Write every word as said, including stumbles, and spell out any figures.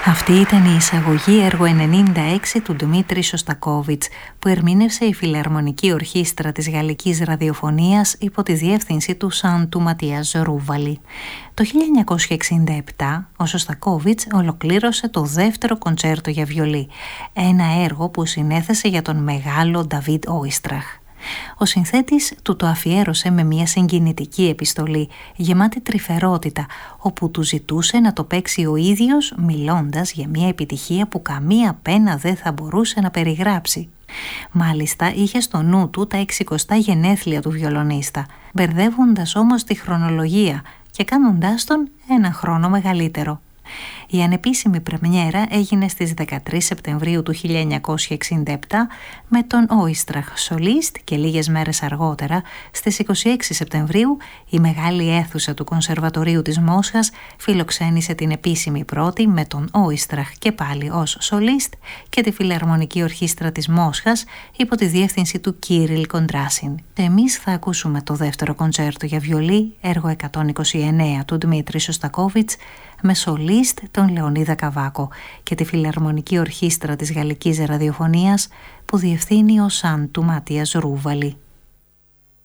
Αυτή ήταν η εισαγωγή έργο ενενήντα έξι του Δημήτρη Σωστακόβιτς, που ερμήνευσε η Φιλαρμονική Ορχήστρα της Γαλλικής Ραδιοφωνίας υπό τη διεύθυνση του Σαν του Ματία Ζορούβαλη. Το χίλια εννιακόσια εξήντα επτά ο Σωστακόβιτς ολοκλήρωσε το δεύτερο κοντσέρτο για βιολί, ένα έργο που συνέθεσε για τον μεγάλο Νταβίντ Όιστραχ. Ο συνθέτης του το αφιέρωσε με μια συγκινητική επιστολή γεμάτη τρυφερότητα, όπου του ζητούσε να το παίξει ο ίδιος, μιλώντας για μια επιτυχία που καμία πένα δεν θα μπορούσε να περιγράψει. Μάλιστα είχε στο νου του τα εξηκοστά γενέθλια του βιολονίστα, μπερδεύοντας όμως τη χρονολογία και κάνοντάς τον ένα χρόνο μεγαλύτερο. Η ανεπίσημη πρεμιέρα έγινε στις δεκατρείς Σεπτεμβρίου του χίλια εννιακόσια εξήντα επτά με τον Όιστραχ σολίστ και λίγες μέρες αργότερα, στις είκοσι έξι Σεπτεμβρίου, η μεγάλη αίθουσα του Κονσερβατορίου της Μόσχας φιλοξένησε την επίσημη πρώτη με τον Όιστραχ και πάλι ως σολίστ και τη Φιλαρμονική Ορχήστρα της Μόσχας υπό τη διεύθυνση του Κύριλ Κοντράσιν. Εμείς θα ακούσουμε το δεύτερο κοντσέρτο για βιολί, έργο εκατόν είκοσι εννέα του Δημήτρη Σωστακόβιτς, με σολίστ τον Λεωνίδα Καβάκο και τη Φιλαρμονική Ορχήστρα της Γαλλικής Ραδιοφωνίας που διευθύνει ο Σαν του Ματία Ζορούβαλη.